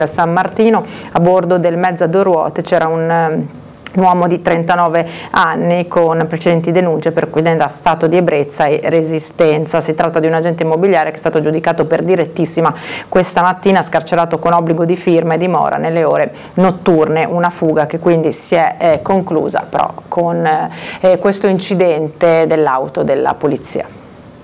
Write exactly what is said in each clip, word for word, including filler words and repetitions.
A San Martino, a bordo del mezzo a due ruote c'era un un uomo di trentanove anni con precedenti denunce per guida in stato di ebbrezza e resistenza. Si tratta di un agente immobiliare che è stato giudicato per direttissima questa mattina, scarcerato con obbligo di firma e dimora nelle ore notturne, una fuga che quindi si è eh, conclusa però con eh, questo incidente dell'auto della polizia.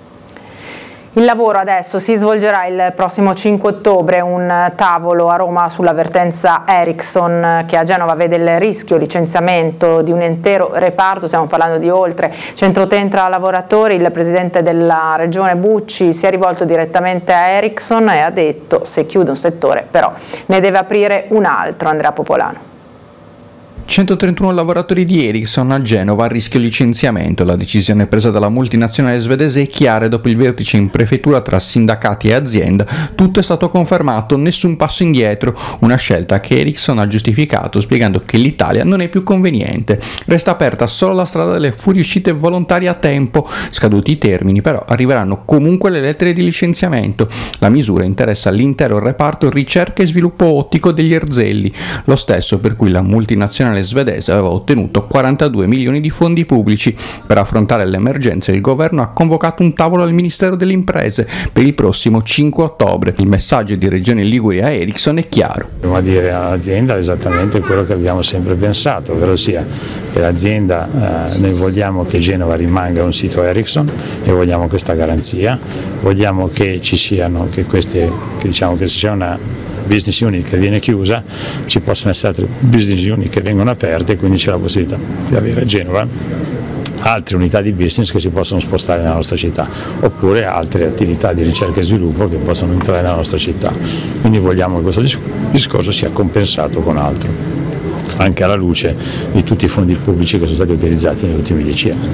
Il lavoro adesso si svolgerà il prossimo cinque ottobre, un tavolo a Roma sull'avvertenza Ericsson che a Genova vede il rischio licenziamento di un intero reparto, stiamo parlando di oltre centotrenta lavoratori. Il presidente della regione Bucci si è rivolto direttamente a Ericsson e ha detto: se chiude un settore però ne deve aprire un altro. Andrea Popolano. centotrentuno lavoratori di Ericsson a Genova a rischio licenziamento. La decisione presa dalla multinazionale svedese è chiara e dopo il vertice in prefettura tra sindacati e azienda tutto è stato confermato, nessun passo indietro, una scelta che Ericsson ha giustificato spiegando che l'Italia non è più conveniente. Resta aperta solo la strada delle fuoriuscite volontarie a tempo, scaduti i termini però arriveranno comunque le lettere di licenziamento. La misura interessa l'intero reparto ricerca e sviluppo ottico degli Erzelli, lo stesso per cui la multinazionale svedese aveva ottenuto quarantadue milioni di fondi pubblici. Per affrontare l'emergenza il governo ha convocato un tavolo al Ministero delle Imprese per il prossimo cinque ottobre. Il messaggio di Regione Liguria a Ericsson è chiaro. Dobbiamo dire all'azienda esattamente quello che abbiamo sempre pensato, ovvero sia che l'azienda, eh, noi vogliamo che Genova rimanga un sito Ericsson e vogliamo questa garanzia, vogliamo che ci siano, che queste, che diciamo che ci sia una business unit che viene chiusa, ci possono essere altre business unit che vengono aperte e quindi c'è la possibilità di avere a Genova altre unità di business che si possono spostare nella nostra città oppure altre attività di ricerca e sviluppo che possono entrare nella nostra città. Quindi vogliamo che questo discorso sia compensato con altro, anche alla luce di tutti i fondi pubblici che sono stati utilizzati negli ultimi dieci anni.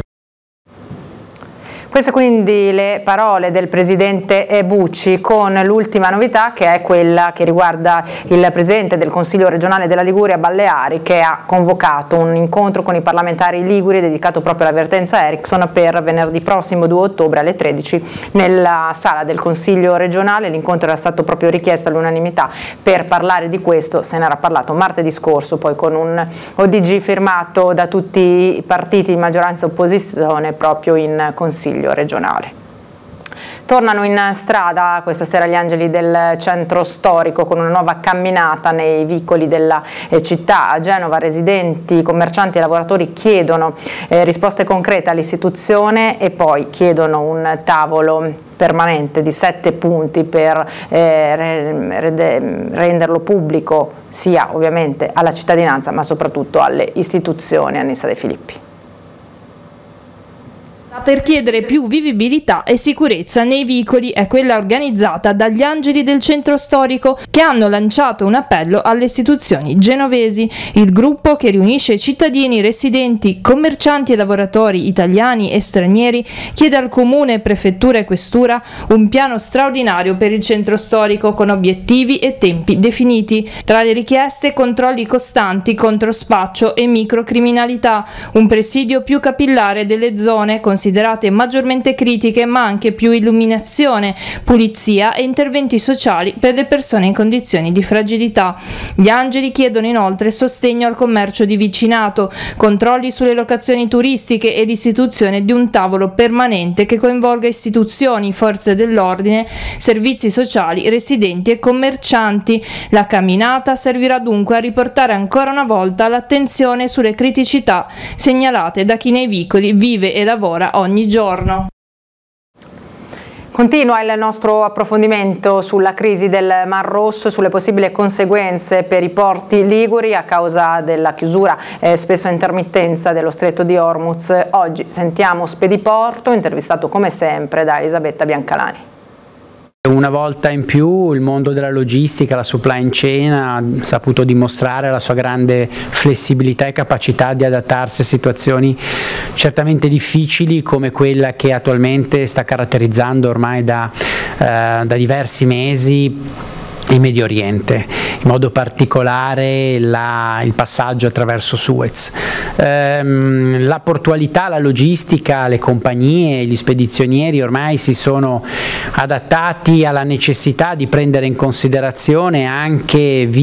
Queste quindi le parole del presidente Bucci, con l'ultima novità che è quella che riguarda il presidente del Consiglio regionale della Liguria Balleari, che ha convocato un incontro con i parlamentari liguri dedicato proprio all'avvertenza Ericsson per venerdì prossimo due ottobre alle tredici nella sala del Consiglio regionale. L'incontro era stato proprio richiesto all'unanimità per parlare di questo, se ne era parlato martedì scorso poi con un O D G firmato da tutti i partiti di maggioranza e opposizione proprio in Consiglio regionale. Tornano in strada questa sera gli angeli del centro storico con una nuova camminata nei vicoli della eh, città. A Genova residenti, commercianti e lavoratori chiedono eh, risposte concrete all'istituzione e poi chiedono un tavolo permanente di sette punti per eh, re, renderlo pubblico sia ovviamente alla cittadinanza ma soprattutto alle istituzioni. Annissa De Filippi. Per chiedere più vivibilità e sicurezza nei vicoli è quella organizzata dagli Angeli del Centro Storico, che hanno lanciato un appello alle istituzioni genovesi. Il gruppo, che riunisce cittadini, residenti, commercianti e lavoratori italiani e stranieri, chiede al comune, prefettura e questura un piano straordinario per il centro storico con obiettivi e tempi definiti. Tra le richieste, controlli costanti contro spaccio e microcriminalità, un presidio più capillare delle zone considerate maggiormente critiche, ma anche più illuminazione, pulizia e interventi sociali per le persone in condizioni di fragilità. Gli Angeli chiedono inoltre sostegno al commercio di vicinato, controlli sulle locazioni turistiche e l'istituzione di un tavolo permanente che coinvolga istituzioni, forze dell'ordine, servizi sociali, residenti e commercianti. La camminata servirà dunque a riportare ancora una volta l'attenzione sulle criticità segnalate da chi nei vicoli vive e lavora ogni giorno. Continua il nostro approfondimento sulla crisi del Mar Rosso e sulle possibili conseguenze per i porti liguri a causa della chiusura eh, spesso a intermittenza dello stretto di Hormuz. Oggi sentiamo Spediporto, intervistato come sempre da Elisabetta Biancalani. Una volta in più il mondo della logistica, la supply chain ha saputo dimostrare la sua grande flessibilità e capacità di adattarsi a situazioni certamente difficili come quella che attualmente sta caratterizzando ormai da, eh, da diversi mesi il Medio Oriente, in modo particolare la, il passaggio attraverso Suez. Ehm, la portualità, la logistica, le compagnie, gli spedizionieri ormai si sono adattati alla necessità di prendere in considerazione anche